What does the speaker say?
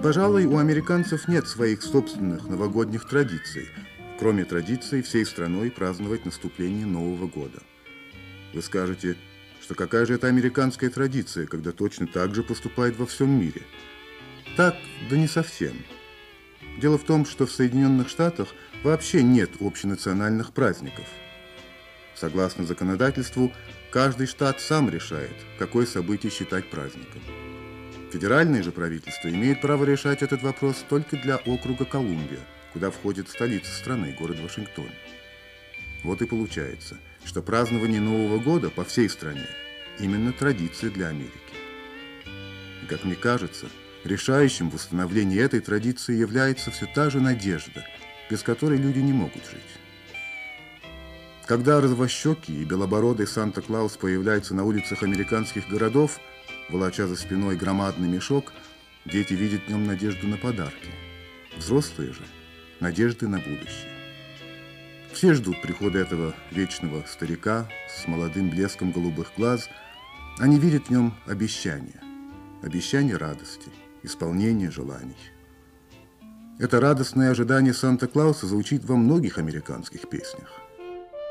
Пожалуй, у американцев нет своих собственных новогодних традиций, кроме традиции всей страной праздновать наступление Нового года. Вы скажете, что какая же это американская традиция, когда точно так же поступает во всем мире? Так, да не совсем. Дело в том, что в Соединенных Штатах вообще нет общенациональных праздников. Согласно законодательству, каждый штат сам решает, какое событие считать праздником. Федеральное же правительство имеет право решать этот вопрос только для округа Колумбия, куда входит столица страны, город Вашингтон. Вот и получается, что празднование Нового года по всей стране именно традиция для Америки. И, как мне кажется, решающим в установлении этой традиции является все та же надежда, без которой люди не могут жить. Когда розовощекий и белобородый Санта-Клаус появляется на улицах американских городов, волоча за спиной громадный мешок, дети видят в нем надежду на подарки. Взрослые же – надежды на будущее. Все ждут прихода этого вечного старика с молодым блеском голубых глаз. Они видят в нем обещание. Обещание радости, исполнение желаний. Это радостное ожидание Санта-Клауса звучит во многих американских песнях.